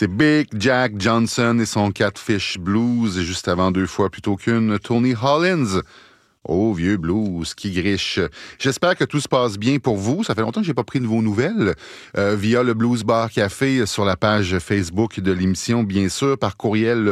C'est Big Jack Johnson et son Catfish Blues. Et juste avant, 2 fois plutôt qu'une, Tony Hollins. Oh, vieux blues, qui griche. J'espère que tout se passe bien pour vous. Ça fait longtemps que j'ai pas pris de vos nouvelles. Via le Blues Bar Café sur la page Facebook de l'émission, bien sûr, par courriel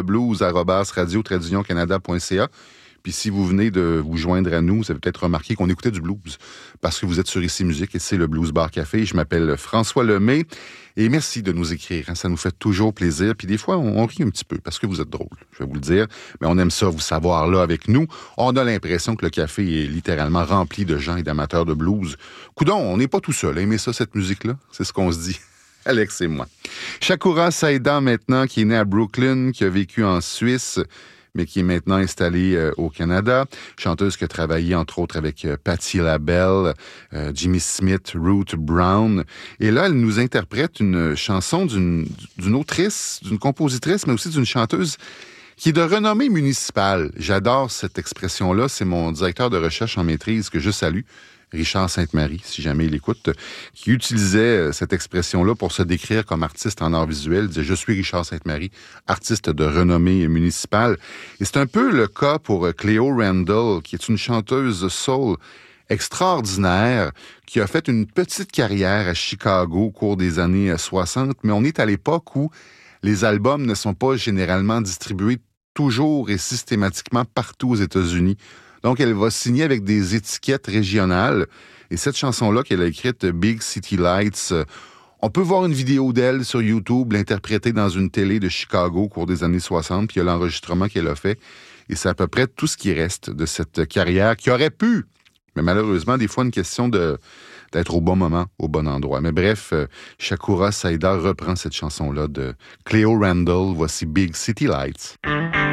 leblues@radio-canada.ca. Puis si vous venez de vous joindre à nous, vous avez peut-être remarqué qu'on écoutait du blues parce que vous êtes sur Ici Musique et c'est le Blues Bar Café. Je m'appelle François Lemay et merci de nous écrire. Ça nous fait toujours plaisir. Puis des fois, on rit un petit peu parce que vous êtes drôle, je vais vous le dire. Mais on aime ça, vous savoir là avec nous. On a l'impression que le café est littéralement rempli de gens et d'amateurs de blues. Coudon, on n'est pas tout seul à aimer ça, cette musique-là. C'est ce qu'on se dit. Alex et moi. Shakura Saïda, maintenant, qui est née à Brooklyn, qui a vécu en Suisse, mais qui est maintenant installée au Canada. Chanteuse qui a travaillé, entre autres, avec Patti LaBelle, Jimmy Smith, Ruth Brown. Et là, elle nous interprète une chanson d'une autrice, d'une compositrice, mais aussi d'une chanteuse qui est de renommée municipale. J'adore cette expression-là. C'est mon directeur de recherche en maîtrise que je salue, Richard Sainte-Marie, si jamais il écoute, qui utilisait cette expression-là pour se décrire comme artiste en art visuel. Il disait « Je suis Richard Sainte-Marie, artiste de renommée municipale ». Et c'est un peu le cas pour Cleo Randall, qui est une chanteuse soul extraordinaire, qui a fait une petite carrière à Chicago au cours des années 60, mais on est à l'époque où les albums ne sont pas généralement distribués toujours et systématiquement partout aux États-Unis. Donc, elle va signer avec des étiquettes régionales. Et cette chanson-là qu'elle a écrite, Big City Lights, on peut voir une vidéo d'elle sur YouTube, l'interpréter dans une télé de Chicago au cours des années 60, puis il y a l'enregistrement qu'elle a fait. Et c'est à peu près tout ce qui reste de cette carrière qui aurait pu, mais malheureusement, des fois, une question d'être au bon moment, au bon endroit. Mais bref, Shakura Saïda reprend cette chanson-là de Cleo Randall. Voici Big City Lights.